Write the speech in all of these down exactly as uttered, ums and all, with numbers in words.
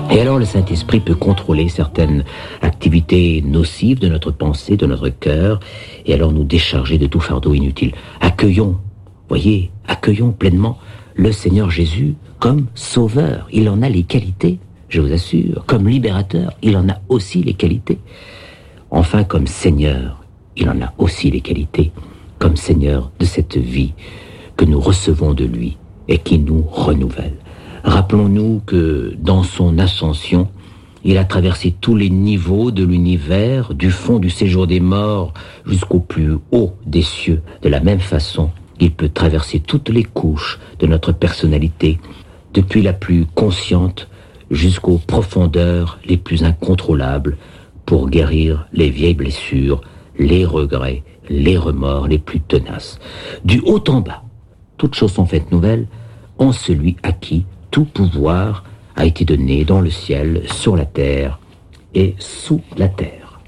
Et alors le Saint-Esprit peut contrôler certaines activités nocives de notre pensée, de notre cœur, et alors nous décharger de tout fardeau inutile. Accueillons, voyez, accueillons pleinement le Seigneur Jésus comme sauveur. Il en a les qualités, je vous assure. Comme libérateur, il en a aussi les qualités. Enfin, comme Seigneur, il en a aussi les qualités. Comme Seigneur de cette vie que nous recevons de lui et qui nous renouvelle. Rappelons-nous que dans son ascension, il a traversé tous les niveaux de l'univers, du fond du séjour des morts jusqu'au plus haut des cieux. De la même façon, il peut traverser toutes les couches de notre personnalité, depuis la plus consciente jusqu'aux profondeurs les plus incontrôlables, pour guérir les vieilles blessures, les regrets, les remords les plus tenaces. Du haut en bas, toutes choses sont faites nouvelles en celui à qui tout pouvoir a été donné dans le ciel, sur la terre et sous la terre.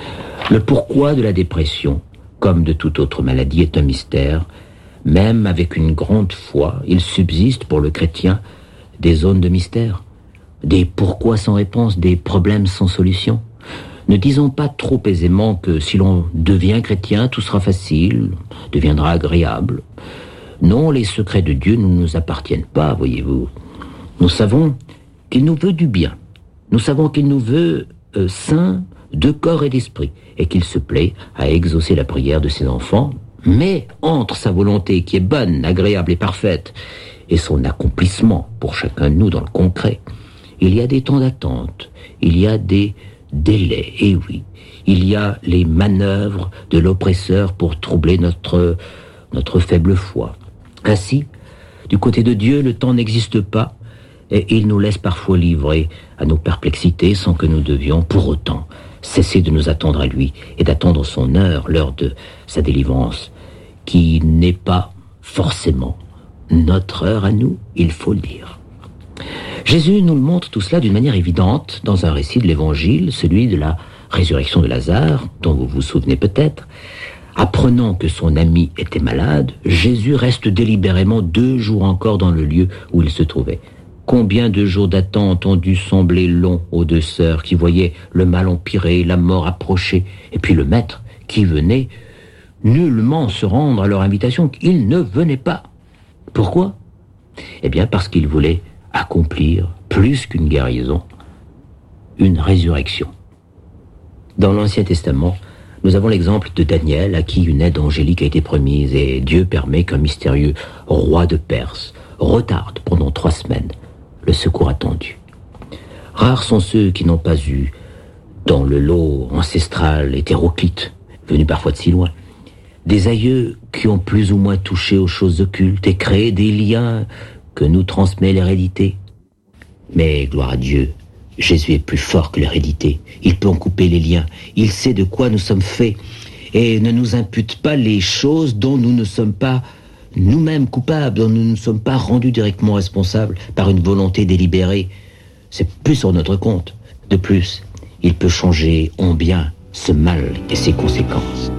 Le pourquoi de la dépression, comme de toute autre maladie, est un mystère. Même avec une grande foi, il subsiste pour le chrétien des zones de mystère, des pourquoi sans réponse, des problèmes sans solution. Ne disons pas trop aisément que si l'on devient chrétien, tout sera facile, deviendra agréable. Non, les secrets de Dieu ne nous appartiennent pas, voyez-vous. Nous savons qu'il nous veut du bien. Nous savons qu'il nous veut euh, saints de corps et d'esprit, et qu'il se plaît à exaucer la prière de ses enfants. Mais entre sa volonté qui est bonne, agréable et parfaite, et son accomplissement pour chacun de nous dans le concret, il y a des temps d'attente, il y a des délais, et oui, il y a les manœuvres de l'oppresseur pour troubler notre, notre faible foi. Ainsi, du côté de Dieu, le temps n'existe pas, et il nous laisse parfois livrer à nos perplexités sans que nous devions, pour autant, cesser de nous attendre à lui et d'attendre son heure, l'heure de sa délivrance, qui n'est pas forcément notre heure à nous, il faut le dire. Jésus nous le montre tout cela d'une manière évidente dans un récit de l'Évangile, celui de la résurrection de Lazare, dont vous vous souvenez peut-être. Apprenant que son ami était malade, Jésus reste délibérément deux jours encore dans le lieu où il se trouvait. Combien de jours d'attente ont dû sembler longs aux deux sœurs qui voyaient le mal empirer, la mort approcher, et puis le maître qui venait nullement se rendre à leur invitation. Il ne venait pas. Pourquoi ? Eh bien parce qu'il voulait accomplir, plus qu'une guérison, une résurrection. Dans l'Ancien Testament, nous avons l'exemple de Daniel, à qui une aide angélique a été promise, et Dieu permet qu'un mystérieux roi de Perse retarde pendant trois semaines le secours attendu. Rares sont ceux qui n'ont pas eu, dans le lot ancestral hétéroclite, venu parfois de si loin, des aïeux qui ont plus ou moins touché aux choses occultes et créé des liens que nous transmet l'hérédité. Mais, gloire à Dieu, Jésus est plus fort que l'hérédité. Il peut en couper les liens. Il sait de quoi nous sommes faits et ne nous impute pas les choses dont nous ne sommes pas nous-mêmes coupables, dont nous ne sommes pas rendus directement responsables par une volonté délibérée. C'est plus sur notre compte. De plus, il peut changer en bien ce mal et ses conséquences.